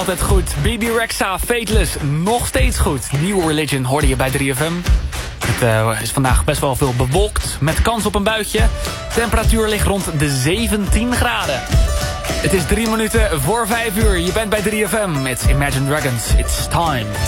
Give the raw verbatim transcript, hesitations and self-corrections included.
altijd goed. B B Rexha, Fateless, nog steeds goed. New Religion hoorde je bij drie F M. Het uh, is vandaag best wel veel bewolkt, met kans op een buitje. Temperatuur ligt rond de zeventien graden. Het is drie minuten voor vijf uur. Je bent bij drie F M. It's Imagine Dragons. It's time.